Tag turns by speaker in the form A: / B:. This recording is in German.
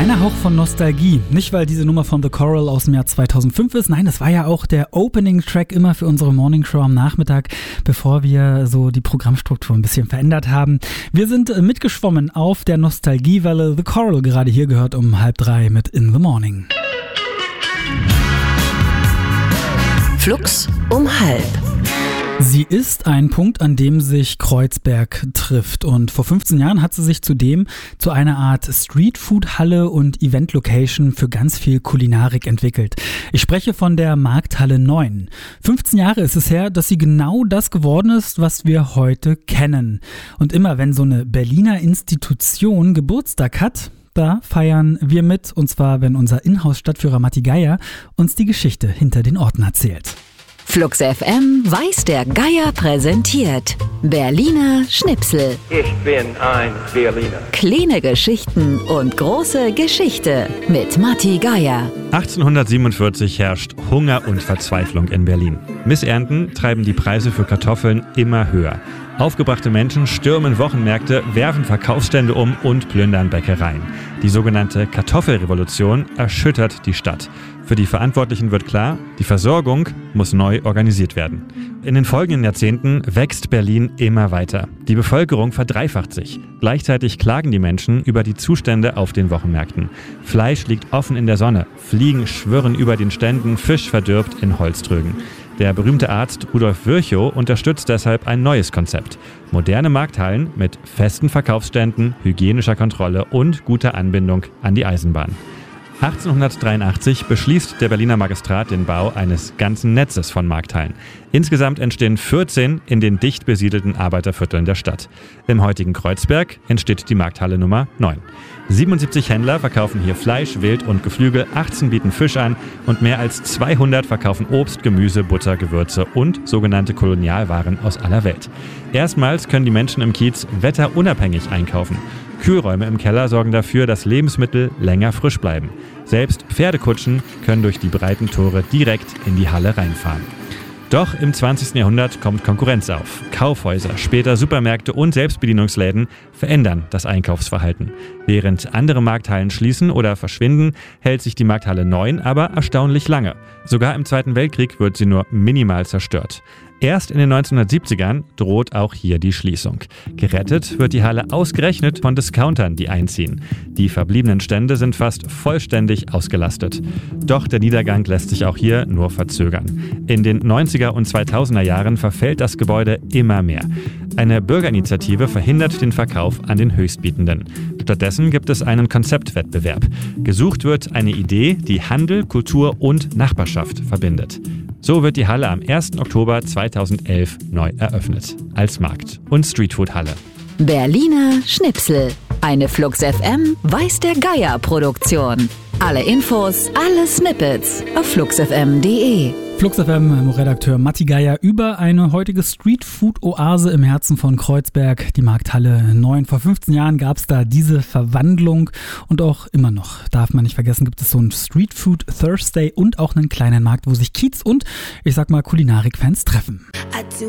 A: kleiner Hauch von Nostalgie. Nicht, weil diese Nummer von The Coral aus dem Jahr 2005 ist. Nein, das war ja auch der Opening-Track immer für unsere Morning Show am Nachmittag, bevor wir so die Programmstruktur ein bisschen verändert haben. Wir sind mitgeschwommen auf der Nostalgiewelle. The Coral gerade hier gehört um 2:30 mit In the Morning.
B: Flux um 2:30.
A: Sie ist ein Punkt, an dem sich Kreuzberg trifft, und vor 15 Jahren hat sie sich zudem zu einer Art Streetfood-Halle und Event-Location für ganz viel Kulinarik entwickelt. Ich spreche von der Markthalle 9. 15 Jahre ist es her, dass sie genau das geworden ist, was wir heute kennen. Und immer wenn so eine Berliner Institution Geburtstag hat, da feiern wir mit, und zwar, wenn unser Inhouse-Stadtführer Matti Geier uns die Geschichte hinter den Orten erzählt.
B: Flux FM Weiß der Geier präsentiert Berliner Schnipsel.
C: Ich bin ein Berliner.
B: Kleine Geschichten und große Geschichte mit Matti Geier.
D: 1847 herrscht Hunger und Verzweiflung in Berlin. Missernten treiben die Preise für Kartoffeln immer höher. Aufgebrachte Menschen stürmen Wochenmärkte, werfen Verkaufsstände um und plündern Bäckereien. Die sogenannte Kartoffelrevolution erschüttert die Stadt. Für die Verantwortlichen wird klar, die Versorgung muss neu organisiert werden. In den folgenden Jahrzehnten wächst Berlin immer weiter. Die Bevölkerung verdreifacht sich. Gleichzeitig klagen die Menschen über die Zustände auf den Wochenmärkten. Fleisch liegt offen in der Sonne, Fliegen schwirren über den Ständen, Fisch verdirbt in Holztrögen. Der berühmte Arzt Rudolf Virchow unterstützt deshalb ein neues Konzept. Moderne Markthallen mit festen Verkaufsständen, hygienischer Kontrolle und guter Anbindung an die Eisenbahn. 1883 beschließt der Berliner Magistrat den Bau eines ganzen Netzes von Markthallen. Insgesamt entstehen 14 in den dicht besiedelten Arbeitervierteln der Stadt. Im heutigen Kreuzberg entsteht die Markthalle Nummer 9. 77 Händler verkaufen hier Fleisch, Wild und Geflügel, 18 bieten Fisch an und mehr als 200 verkaufen Obst, Gemüse, Butter, Gewürze und sogenannte Kolonialwaren aus aller Welt. Erstmals können die Menschen im Kiez wetterunabhängig einkaufen. Kühlräume im Keller sorgen dafür, dass Lebensmittel länger frisch bleiben. Selbst Pferdekutschen können durch die breiten Tore direkt in die Halle reinfahren. Doch im 20. Jahrhundert kommt Konkurrenz auf. Kaufhäuser, später Supermärkte und Selbstbedienungsläden verändern das Einkaufsverhalten. Während andere Markthallen schließen oder verschwinden, hält sich die Markthalle 9 aber erstaunlich lange. Sogar im Zweiten Weltkrieg wird sie nur minimal zerstört. Erst in den 1970ern droht auch hier die Schließung. Gerettet wird die Halle ausgerechnet von Discountern, die einziehen. Die verbliebenen Stände sind fast vollständig ausgelastet. Doch der Niedergang lässt sich auch hier nur verzögern. In den 90er und 2000er Jahren verfällt das Gebäude immer mehr. Eine Bürgerinitiative verhindert den Verkauf an den Höchstbietenden. Stattdessen gibt es einen Konzeptwettbewerb. Gesucht wird eine Idee, die Handel, Kultur und Nachbarschaft verbindet. So wird die Halle am 1. Oktober 2011 neu eröffnet. Als Markt- und Streetfood-Halle.
B: Berliner Schnipsel. Eine Flux FM Weiß der Geier Produktion. Alle Infos, alle Snippets auf fluxfm.de.
A: Flux FM Redakteur Matti Geier über eine heutige Streetfood-Oase im Herzen von Kreuzberg, die Markthalle 9. Vor 15 Jahren gab es da diese Verwandlung, und auch immer noch, darf man nicht vergessen, gibt es so ein Streetfood Thursday und auch einen kleinen Markt, wo sich Kiez und, ich sag mal, Kulinarik-Fans treffen.